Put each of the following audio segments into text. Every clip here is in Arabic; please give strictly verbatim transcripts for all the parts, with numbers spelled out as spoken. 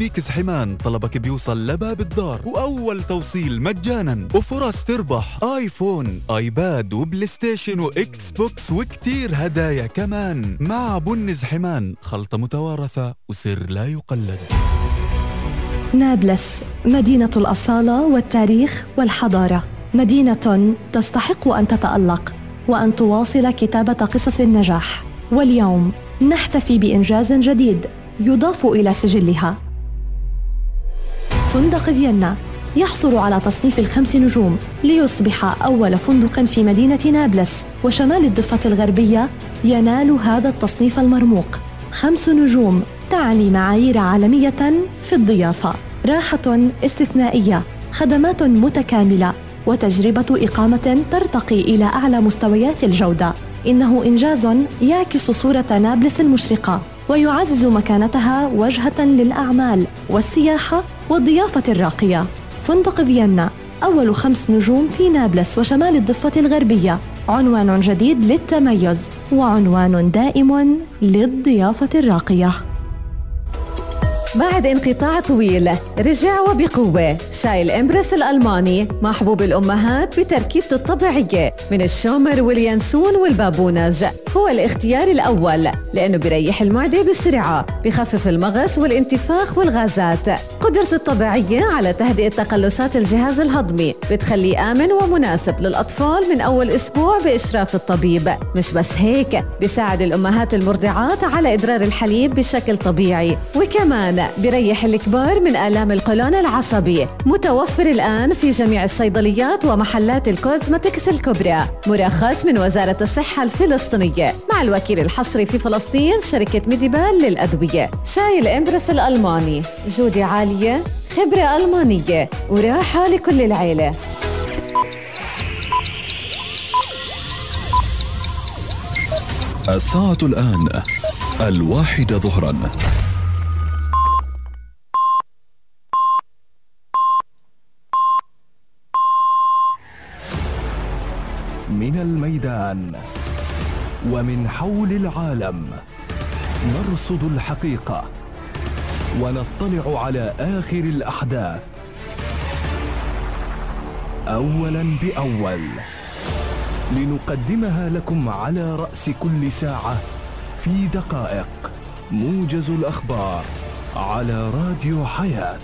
بيكس حمان طلبك بيوصل لباب الدار، وأول توصيل مجانا، وفرص تربح آيفون، آيباد وبلاي ستيشن وإكس بوكس وكتير هدايا كمان. مع بنز حمان، خلطة متوارثة وسر لا يقلد. نابلس، مدينة الأصالة والتاريخ والحضارة، مدينة تستحق أن تتألق وأن تواصل كتابة قصص النجاح. واليوم نحتفي بإنجاز جديد يضاف إلى سجلها. فندق فيينا يحصل على تصنيف الخمس نجوم ليصبح أول فندق في مدينة نابلس وشمال الضفة الغربية ينال هذا التصنيف المرموق. خمس نجوم تعني معايير عالمية في الضيافة، راحة استثنائية، خدمات متكاملة، وتجربة إقامة ترتقي إلى أعلى مستويات الجودة. إنه إنجاز يعكس صورة نابلس المشرقة ويعزز مكانتها وجهة للأعمال والسياحة والضيافة الراقية. فندق فيينا، أول خمس نجوم في نابلس وشمال الضفة الغربية، عنوان جديد للتميز وعنوان دائم للضيافة الراقية. بعد انقطاع طويل رجع وبقوة شاي الإمبرس الألماني، محبوب الأمهات بتركيبته الطبيعية من الشومر واليانسون والبابونج. هو الاختيار الأول لأنه بيريح المعدة بسرعة، بخفف المغص والانتفاخ والغازات. قدرته الطبيعية على تهدئة تقلصات الجهاز الهضمي بتخليه آمن ومناسب للأطفال من أول أسبوع بإشراف الطبيب. مش بس هيك، بيساعد الأمهات المرضعات على إدرار الحليب بشكل طبيعي، وكمان بيريح الكبار من آلام القولون العصبي. متوفر الآن في جميع الصيدليات ومحلات الكوزماتكس الكبرى، مرخص من وزارة الصحة الفلسطينية مع الوكيل الحصري في فلسطين شركة ميديبال للأدوية. شاي الإمبرس الألماني، جودة عالية، خبرة ألمانية، وراحة لكل العيلة. الساعة الآن الواحدة ظهراً. من الميدان ومن حول العالم نرصد الحقيقة ونطلع على آخر الأحداث أولاً بأول، لنقدمها لكم على رأس كل ساعة في دقائق. موجز الأخبار على راديو حياة.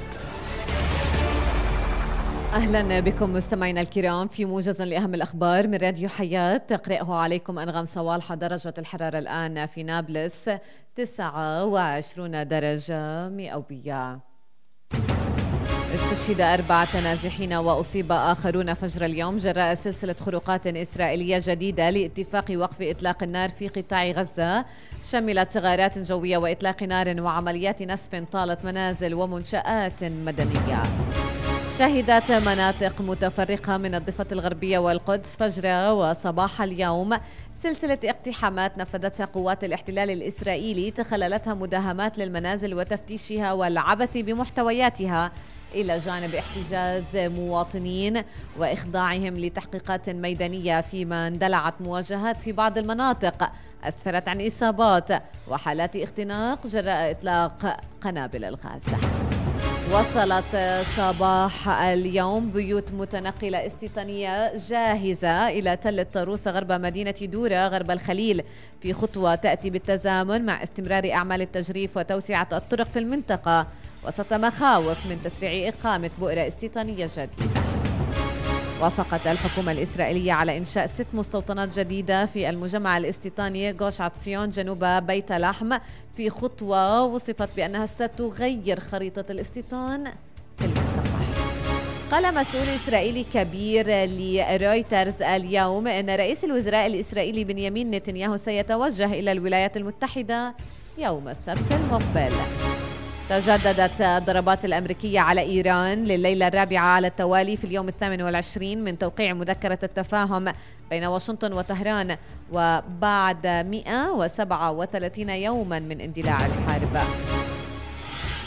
أهلا بكم مستمعينا الكرام في موجز لأهم الأخبار من راديو حياة. تقرأه عليكم أنغام صوالحة. درجة الحرارة الآن في نابلس تسعة وعشرين درجة مئوية. استشهد أربعة نازحين وأصيب آخرون فجر اليوم جراء سلسلة خروقات إسرائيلية جديدة لاتفاق وقف إطلاق النار في قطاع غزة، شملت غارات جوية وإطلاق نار وعمليات نسف طالت منازل ومنشآت مدنية. شهدت مناطق متفرقة من الضفة الغربية والقدس فجر وصباح اليوم سلسلة اقتحامات نفذتها قوات الاحتلال الإسرائيلي، تخللتها مداهمات للمنازل وتفتيشها والعبث بمحتوياتها، إلى جانب احتجاز مواطنين وإخضاعهم لتحقيقات ميدانية، فيما اندلعت مواجهات في بعض المناطق أسفرت عن إصابات وحالات اختناق جراء إطلاق قنابل الغاز. وصلت صباح اليوم بيوت متنقلة استيطانية جاهزة إلى تل الطاروس غرب مدينة دورة غرب الخليل، في خطوة تأتي بالتزامن مع استمرار أعمال التجريف وتوسعة الطرق في المنطقة وسط مخاوف من تسريع إقامة بؤرة استيطانية جديدة. وافقت الحكومة الإسرائيلية على إنشاء ست مستوطنات جديدة في المجمع الاستيطاني غوش عطسيون جنوب بيت لحم، في خطوة وصفت بأنها ستغير خريطة الاستيطان في المنطقة. قال مسؤول إسرائيلي كبير لرويترز اليوم أن رئيس الوزراء الإسرائيلي بنيامين نتنياهو سيتوجه إلى الولايات المتحدة يوم السبت المقبل. تجددت الضربات الأمريكية على إيران لليلة الرابعة على التوالي في اليوم الثامن والعشرين من توقيع مذكرة التفاهم بين واشنطن وطهران، وبعد مئة وسبعة وثلاثين يوما من اندلاع الحرب.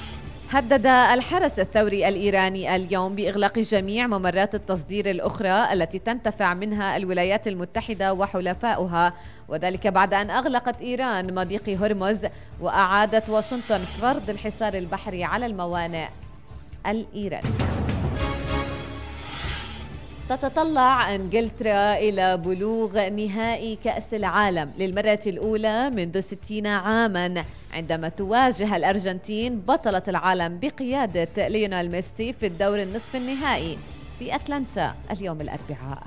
هدد الحرس الثوري الإيراني اليوم بإغلاق جميع ممرات التصدير الأخرى التي تنتفع منها الولايات المتحدة وحلفاؤها، وذلك بعد أن أغلقت إيران مضيق هرمز وأعادت واشنطن فرض الحصار البحري على الموانئ الإيرانية. تتطلع إنجلترا إلى بلوغ نهائي كأس العالم للمرة الأولى منذ ستين عاماً عندما تواجه الأرجنتين بطلة العالم بقيادة ليونيل ميسي في الدور النصف النهائي في أتلانتا اليوم الأربعاء.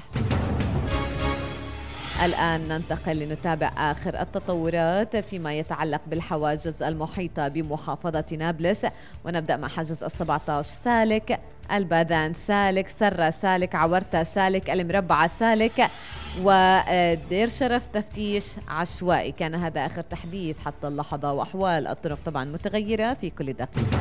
الآن ننتقل لنتابع آخر التطورات فيما يتعلق بالحواجز المحيطة بمحافظة نابلس، ونبدأ مع حاجز السبعة عشر سالك، الباذان سالك، سرة سالك، عورتة سالك، المربعة سالك، ودير شرف تفتيش عشوائي. كان هذا آخر تحديث حتى اللحظة، وأحوال الطرق طبعا متغيرة في كل دقيقة.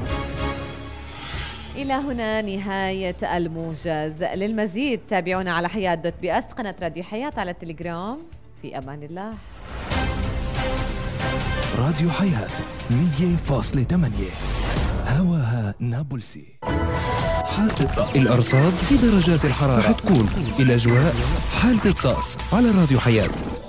إلى هنا نهاية الموجز. للمزيد تابعونا على حياة دوت بي اس، قناة راديو حياة على التليجرام. في أمان الله. راديو حياة مية فاصلة ثمانية هواها نابلسي. حالة الطقس، الأرصاد في درجات الحرارة رح تكون الأجواء. حالة الطقس على راديو حياة.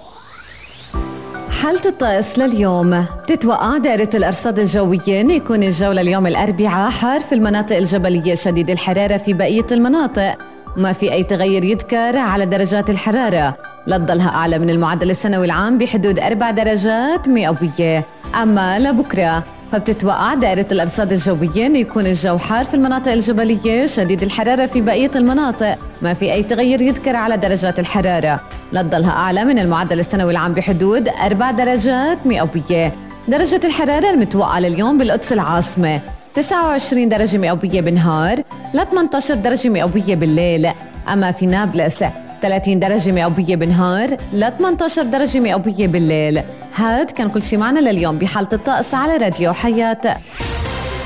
حالة الطقس لليوم، بتتوقع دائرة الأرصاد الجوية أن يكون الجو لليوم الأربعاء حار في المناطق الجبلية شديد الحرارة في بقية المناطق، وما في أي تغير يذكر على درجات الحرارة، لا تضلها أعلى من المعدل السنوي العام بحدود أربع درجات مئوية. أما لبكرة فبتتوقع دائرة الأرصاد الجوية أن يكون الجو حار في المناطق الجبلية شديد الحرارة في بقية المناطق، ما في أي تغير يذكر على درجات الحرارة، لا تضلها أعلى من المعدل السنوي العام بحدود أربع درجات مئوية. درجة الحرارة المتوقعة لليوم بالقدس العاصمة تسعة وعشرين درجة مئوية بالنهار ل ثمانية عشر درجة مئوية بالليل. أما في نابلس ثلاثين درجة مئوية بالنهار ل ثمانية عشر درجة مئوية بالليل. هاد كان كل شي معنا لليوم بحالة الطقس على راديو حياة.